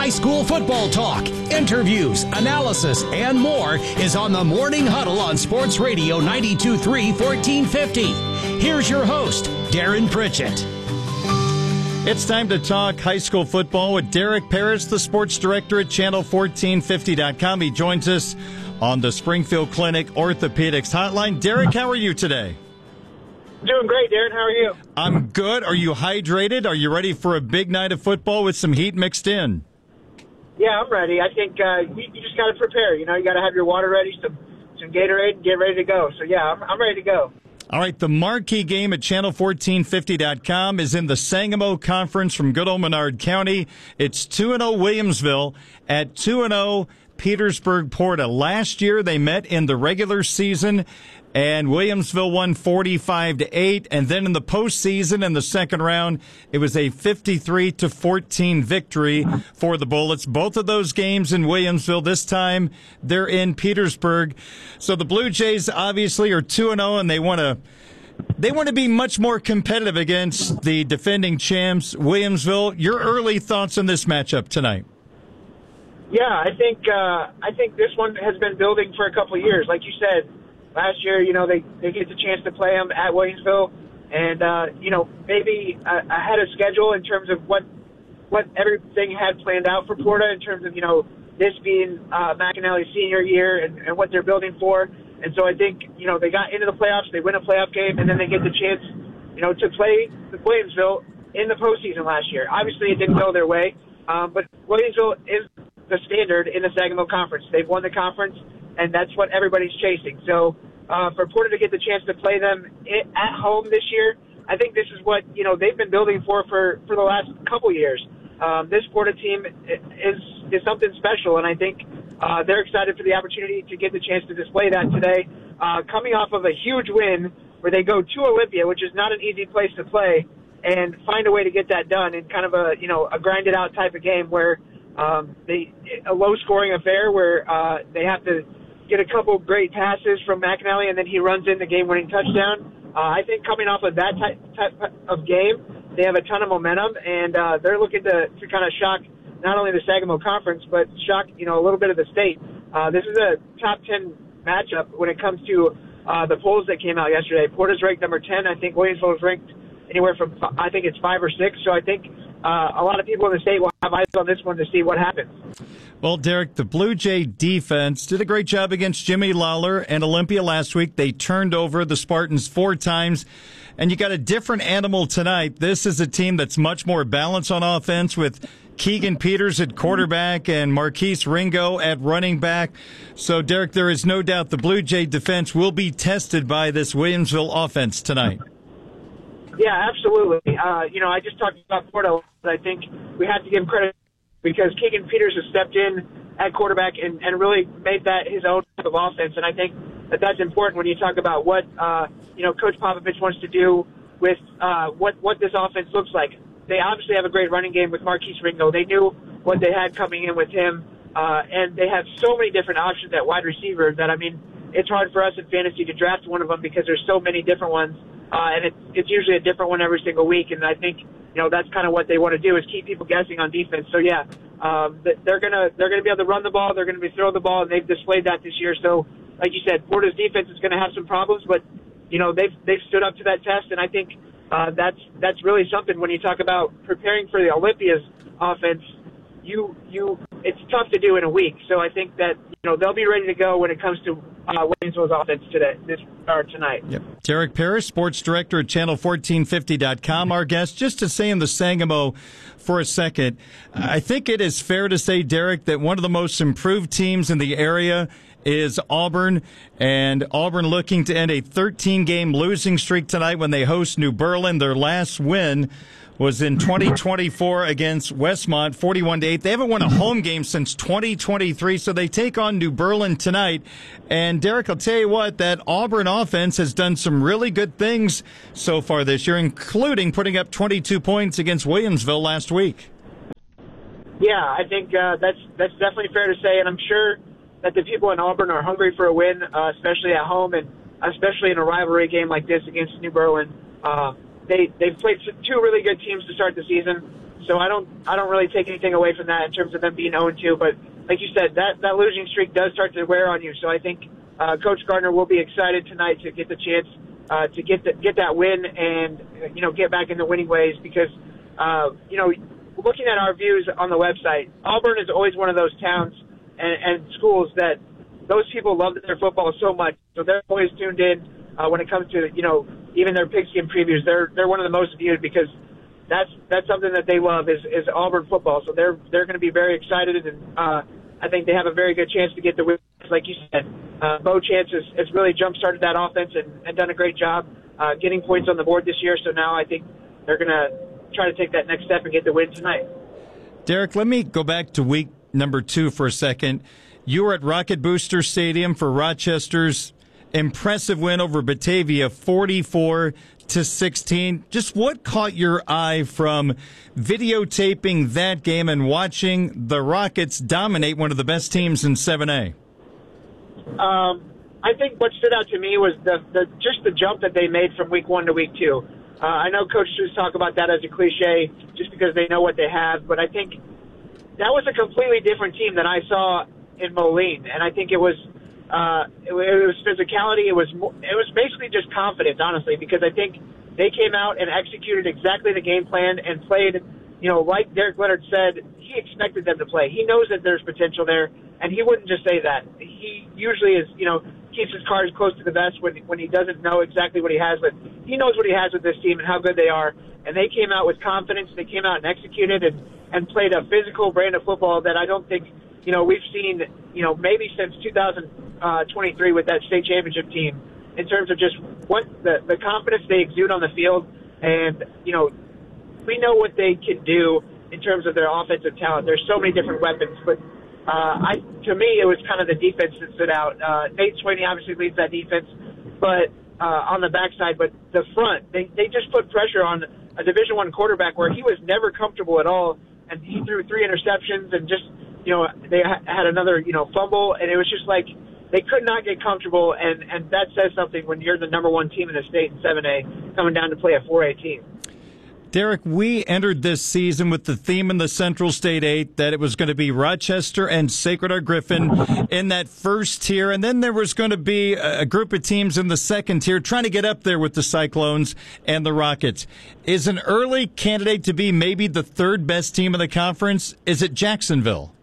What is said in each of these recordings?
High school football talk, interviews, analysis, and more is on the Morning Huddle on Sports Radio 92.3 1450. Here's your host, Darren Pritchett. It's time to talk high school football with Derek Paris, the sports director at channel1450.com. He joins us on the Springfield Clinic Orthopedics Hotline. Derek, how are you today? Doing great, Darren. How are you? I'm good. Are you hydrated? Are you ready for a big night of football with some heat mixed in? Yeah, I'm ready. I think you just got to prepare. You got to have your water ready, some Gatorade, and get ready to go. So, yeah, I'm ready to go. All right, the marquee game at channel1450.com is in the Sangamo Conference from good old Menard County. It's 2-0 Williamsville at 2-0 Petersburg-Porta. Last year they met in the regular season, and Williamsville won 45-8. And then in the postseason, in the second round, it was a 53-14 victory for the Bullets. Both of those games in Williamsville. This time they're in Petersburg. So the Blue Jays obviously are 2-0, and they want to be much more competitive against the defending champs, Williamsville. Your early thoughts on this matchup tonight? Yeah, I think this one has been building for a couple of years. Like you said, last year, they get the chance to play them at Williamsville, and maybe ahead of schedule in terms of what everything had planned out for Porta in terms of this being McAnally's senior year and what they're building for. And so I think they got into the playoffs, they win a playoff game, and then they get the chance to play the Williamsville in the postseason last year. Obviously, it didn't go their way, but Williamsville is the standard in the Sangamo Conference. They've won the conference, and that's what everybody's chasing. So for Porta to get the chance to play them at home this year, I think this is what they've been building for the last couple years. This Porta team is something special, and I think they're excited for the opportunity to get the chance to display that today. Coming off of a huge win where they go to Olympia, which is not an easy place to play, and find a way to get that done in kind of a grinded out type of game where a low scoring affair where they have to get a couple great passes from McAnally and then he runs in the game winning touchdown. I think coming off of that type of game, they have a ton of momentum, and they're looking to kind of shock not only the Sangamo Conference but shock a little bit of the state. This is a top 10 matchup when it comes to the polls that came out yesterday. Porta's ranked number 10. I think Williamsville is ranked anywhere from I think it's 5 or 6. So I think a lot of people in the state will have eyes on this one to see what happens. Well, Derek, the Blue Jay defense did a great job against Jimmy Lawler and Olympia last week. They turned over the Spartans 4 times. And you got a different animal tonight. This is a team that's much more balanced on offense with Keegan Peters at quarterback and Marquise Ringo at running back. So, Derek, there is no doubt the Blue Jay defense will be tested by this Williamsville offense tonight. Yeah, absolutely. I just talked about Porta. I think we have to give him credit because Keegan Peters has stepped in at quarterback and really made that his own type of offense. And I think that's important when you talk about what, Coach Popovich wants to do with what this offense looks like. They obviously have a great running game with Marquise Ringo. They knew what they had coming in with him, and they have so many different options at wide receiver that, it's hard for us in fantasy to draft one of them because there's so many different ones. And it's usually a different one every single week. And I think, that's kind of what they want to do is keep people guessing on defense. So, yeah, they're gonna be able to run the ball. They're going to be throwing the ball, and they've displayed that this year. So, like you said, Porta's defense is going to have some problems, but, they've stood up to that test. And I think that's really something when you talk about preparing for the Olympia's offense. It's tough to do in a week. So I think that, they'll be ready to go when it comes to Williamsville's offense tonight. Yep. Derek Paris, sports director at channel1450.com, our guest. Just to stay in the Sangamo for a second, I think it is fair to say, Derek, that one of the most improved teams in the area is Auburn, and Auburn looking to end a 13-game losing streak tonight when they host New Berlin. Their last win was in 2024 against Westmont, 41-8. They haven't won a home game since 2023, so they take on New Berlin tonight. And, Derek, I'll tell you what, that Auburn offense has done some really good things so far this year, including putting up 22 points against Williamsville last week. Yeah, I think that's definitely fair to say, and I'm sure that the people in Auburn are hungry for a win, especially at home and especially in a rivalry game like this against New Berlin. They've played 2 really good teams to start the season. So I don't really take anything away from that in terms of them being 0-2. But like you said, that losing streak does start to wear on you. So I think Coach Gardner will be excited tonight to get the chance to get that win and get back into winning ways because looking at our views on the website, Auburn is always one of those towns and schools that those people love their football so much. So they're always tuned in when it comes to even their pigskin previews. They're one of the most viewed because that's something that they love is Auburn football. So they're going to be very excited, and I think they have a very good chance to get the win. Like you said, Bo Chance has really jump-started that offense and done a great job getting points on the board this year. So now I think they're going to try to take that next step and get the win tonight. Derek, let me go back to week number 2 for a second. You were at Rocket Booster Stadium for Rochester's impressive win over Batavia, 44-16. Just what caught your eye from videotaping that game and watching the Rockets dominate one of the best teams in 7A? I think what stood out to me was just the jump that they made from week 1 to week 2. I know coaches talk about that as a cliche just because they know what they have, but I think that was a completely different team than I saw in Moline, and I think it was physicality. It was basically just confidence, honestly, because I think they came out and executed exactly the game plan and played, like Derek Leonard said, he expected them to play. He knows that there's potential there, and he wouldn't just say that. He usually is, keeps his cards close to the vest when he doesn't know exactly what he has, but he knows what he has with this team and how good they are. And they came out with confidence. They came out and executed and played a physical brand of football that I don't think, we've seen, maybe since 2023 with that state championship team in terms of just what the confidence they exude on the field. And, we know what they can do in terms of their offensive talent. There's so many different weapons, but to me, it was kind of the defense that stood out. Nate Swaney obviously leads that defense, but on the backside, but the front, they just put pressure on a Division I quarterback where he was never comfortable at all, and he threw 3 interceptions and just, they had another, fumble, and it was just like they could not get comfortable, and that says something when you're the number 1 team in the state in 7A coming down to play a 4A team. Derek, we entered this season with the theme in the Central State 8 that it was going to be Rochester and Sacred Heart Griffin in that first tier, and then there was going to be a group of teams in the second tier trying to get up there with the Cyclones and the Rockets. Is an early candidate to be maybe the 3rd best team in the conference? Is it Jacksonville?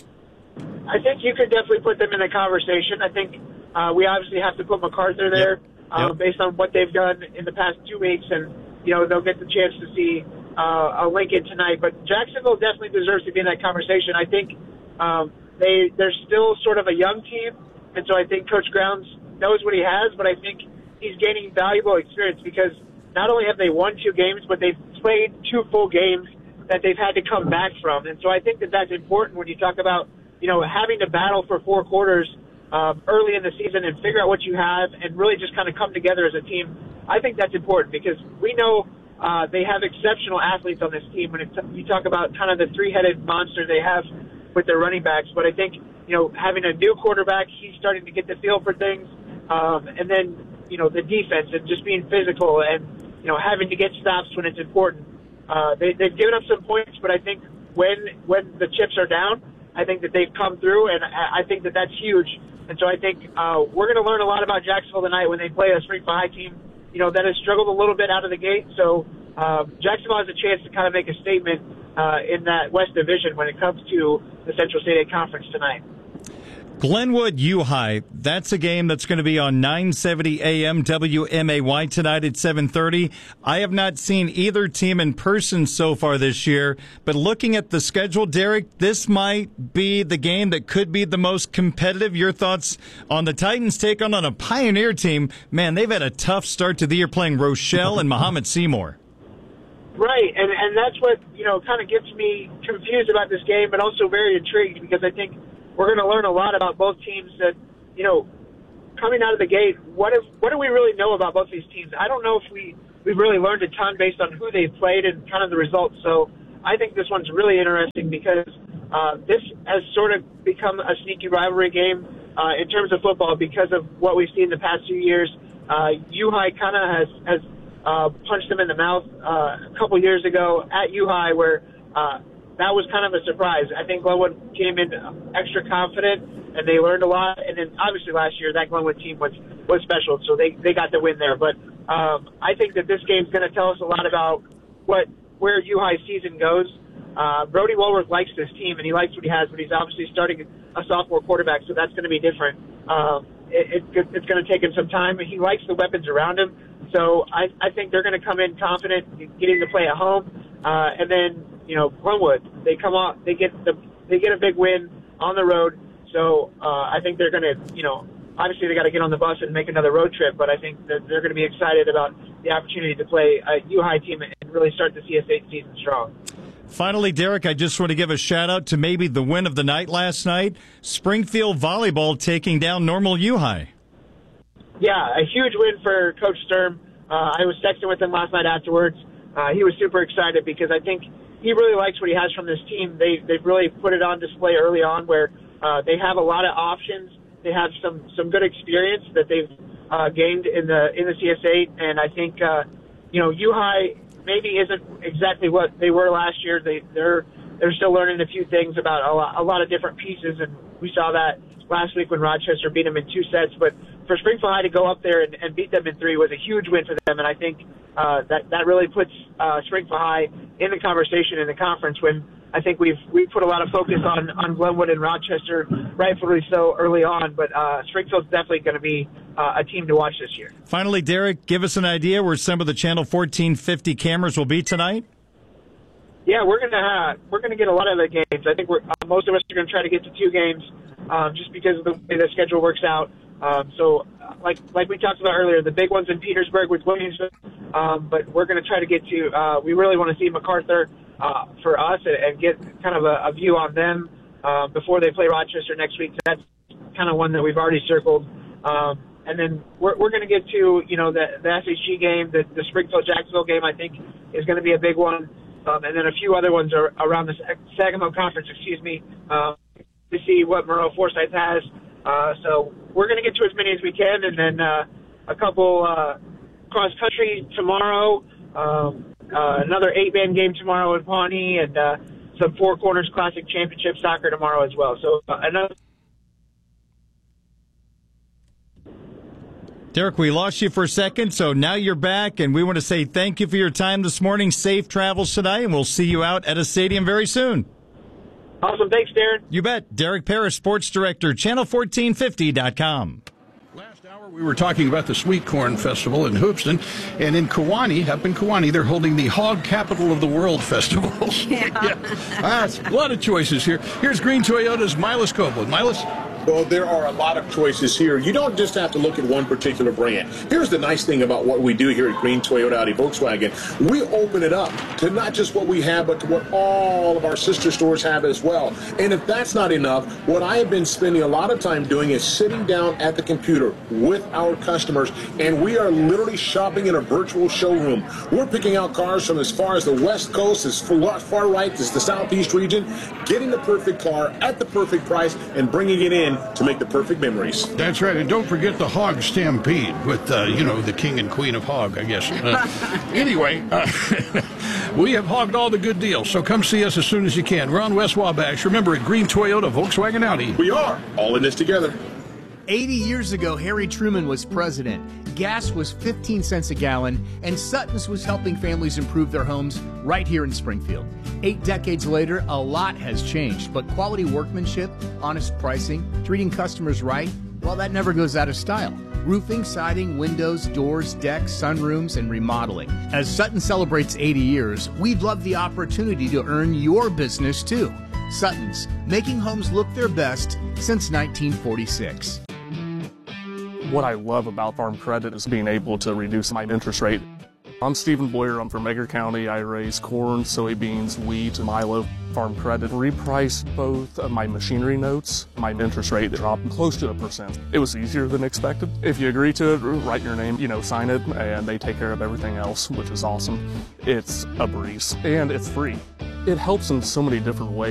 I think you could definitely put them in the conversation. I think we obviously have to put MacArthur there based on what they've done in the past 2 weeks, and they'll get the chance to see a Lincoln tonight. But Jacksonville definitely deserves to be in that conversation. I think they're still sort of a young team, and so I think Coach Grounds knows what he has, but I think he's gaining valuable experience because not only have they won 2 games, but they've played 2 full games that they've had to come back from. And so I think that that's important when you talk about, having to battle for 4 quarters early in the season and figure out what you have and really just kind of come together as a team. I think that's important because we know they have exceptional athletes on this team when you talk about kind of the 3-headed monster they have with their running backs. But I think, having a new quarterback, he's starting to get the feel for things. And then, the defense and just being physical and, having to get stops when it's important. They've given up some points, but I think when the chips are down, I think that they've come through, and I think that that's huge. And so I think we're going to learn a lot about Jacksonville tonight when they play a Spring High team, that has struggled a little bit out of the gate. So Jacksonville has a chance to kind of make a statement in that West Division when it comes to the Central State 8 Conference tonight. Glenwood U-High, that's a game that's going to be on 970 AM WMAY tonight at 7:30. I have not seen either team in person so far this year, but looking at the schedule, Derek, this might be the game that could be the most competitive. Your thoughts on the Titans take on a Pioneer team? Man, they've had a tough start to the year playing Rochelle and Muhammad Seymour. Right, and that's what, kind of gets me confused about this game, but also very intrigued because I think we're going to learn a lot about both teams that, coming out of the gate, what do we really know about both these teams? I don't know if we've really learned a ton based on who they've played and kind of the results. So I think this one's really interesting because this has sort of become a sneaky rivalry game in terms of football because of what we've seen the past few years. U-High kind of has punched them in the mouth a couple years ago at U-High where that was kind of a surprise. I think Glenwood came in extra confident, and they learned a lot. And then obviously last year that Glenwood team was special, so they got the win there. But I think that this game's going to tell us a lot about where U-High's season goes. Brody Woolworth likes this team, and he likes what he has, but he's obviously starting a sophomore quarterback, so that's going to be different. It's going to take him some time. He likes the weapons around him, so I think they're going to come in confident, getting to play at home, and then Glenwood, they come out, they get a big win on the road. So I think they're going to obviously they got to get on the bus and make another road trip, but I think that they're going to be excited about the opportunity to play a U-High team and really start the CS8 season strong. Finally, Derek, I just want to give a shout-out to maybe the win of the night last night, Springfield Volleyball taking down Normal U-High. Yeah, a huge win for Coach Sturm. I was texting with him last night afterwards. He was super excited because I think he really likes what he has from this team. They've really put it on display early on where they have a lot of options. They have some good experience that they've gained in the CS8, and I think U-High maybe isn't exactly what they were last year. They're still learning a few things about a lot of different pieces, and we saw that last week when Rochester beat them in 2 sets. But for Springfield High to go up there and beat them in 3 was a huge win for them, and I think that really puts Springfield High in the conversation in the conference when I think we've put a lot of focus on Glenwood and Rochester, rightfully so, early on, but Springfield's definitely going to be a team to watch this year. Finally, Derek, give us an idea where some of the Channel 1450 cameras will be tonight. Yeah, we're gonna get a lot of the games. I think most of us are going to try to get to 2 games, just because of the way the schedule works out. So, like we talked about earlier, the big ones in Petersburg with Williamsville, but we're going to try to get to. We really want to see MacArthur for us and get kind of a view on them before they play Rochester next week. So that's kind of one that we've already circled. And then we're going to get to the SHG game, the Springfield-Jacksonville game. I think is going to be a big one, and then a few other ones are around the Sangamo Conference. To see what Moreau Forsyth has. So we're going to get to as many as we can, and then a couple cross country tomorrow. Another 8-man game tomorrow in Pawnee, and some Four Corners Classic Championship soccer tomorrow as well. So another. Derek, we lost you for a second, so now you're back, and we want to say thank you for your time this morning. Safe travels tonight, and we'll see you out at a stadium very soon. Awesome. Thanks, Darren. You bet. Derek Parrish, Sports Director, Channel1450.com. Last hour, we were talking about the Sweet Corn Festival in Hoopeston, and in Kewanee, up in Kewanee, they're holding the Hog Capital of the World Festival. A lot of choices here. Here's Green Toyota's Milas Copeland. Milas? Well, there are a lot of choices here. You don't just have to look at one particular brand. Here's the nice thing about what we do here at Green Toyota Audi Volkswagen. We open it up to not just what we have, but to what all of our sister stores have as well. And if that's not enough, what I have been spending a lot of time doing is sitting down at the computer with our customers, and we are literally shopping in a virtual showroom. We're picking out cars from as far as the West Coast, as far right as the Southeast region, getting the perfect car at the perfect price and bringing it in to make the perfect memories. That's right, and don't forget the Hog Stampede with, the king and queen of hog, I guess. Anyway, we have hogged all the good deals, so come see us as soon as you can. We're on West Wabash. Remember, at Green Toyota Volkswagen Audi. We are all in this together. 80 years ago, Harry Truman was president. Gas was 15 cents a gallon, and Sutton's was helping families improve their homes right here in Springfield. 8 decades later, a lot has changed, but quality workmanship, honest pricing, treating customers right, well, that never goes out of style. Roofing, siding, windows, doors, decks, sunrooms, and remodeling. As Sutton celebrates 80 years, we'd love the opportunity to earn your business too. Sutton's, making homes look their best since 1946. What I love about Farm Credit is being able to reduce my interest rate. I'm Stephen Boyer. I'm from Edgar County. I raise corn, soybeans, wheat, and milo. Farm Credit repriced both of my machinery notes. My interest rate dropped close to 1%. It was easier than expected. If you agree to it, write your name, sign it, and they take care of everything else, which is awesome. It's a breeze, and it's free. It helps in so many different ways.